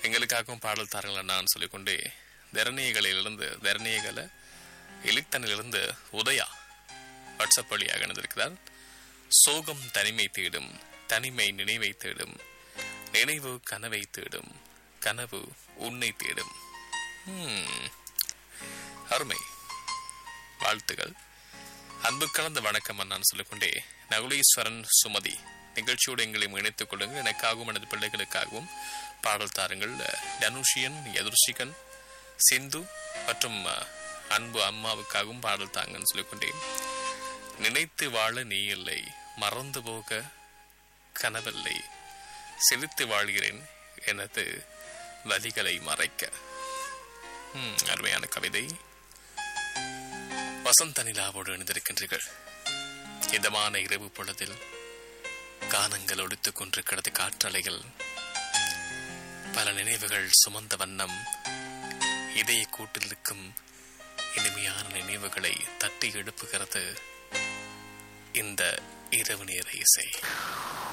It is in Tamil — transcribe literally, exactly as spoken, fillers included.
எங்களுக்காகவும் பாடல் தாருங்கள் நான் சொல்லிக்கொண்டே தரணியகளிலிருந்து தரணியகல இலித்தனிலிருந்து உதயா வாட்ஸ்அப் வழியாக இணைந்திருக்கிறார். சோகம் தனிமை தேடும், தனிமை நினைவை தேடும், நினைவு கனவை தேடும், கனவு உன்னை தேடும். அருமை, வாழ்த்துகள். அன்பு கலந்த வணக்கம் நான் சொல்லிக்கொண்டே நகுலீஸ்வரன் சுமதி நிகழ்ச்சியோடு எங்களை இணைத்துக் கொள்ளுங்கள். எனக்காகவும் எனது பிள்ளைகளுக்காகவும் பாடல் தாருங்கள். தனுஷியன், யதுர்ஷிகன், சிந்து மற்றும் அன்பு அம்மாவுக்காகவும் பாடல் தாங்கன்னு சொல்லிக்கொண்டேன். நினைத்து வாழ நீ இல்லை, மறந்து போக கனவில்லை, செலுத்து வாழ்கிறேன் எனது வலிகளை மறைக்க. அருமையான கவிதை. வசந்த நிலாவோடு இணைந்திருக்கின்றீர்கள். இதமான இரவு பொழுதில் கானங்கள் ஒடித்துக் கொண்டிருக்கிறது. காற்றலைகள் பல நினைவுகள் சுமந்த வண்ணம் இதய கூட்டில் இருக்கும் இனிமையான நினைவுகளை தட்டி எழுப்புகிறது இந்த இரவு நேர இசை.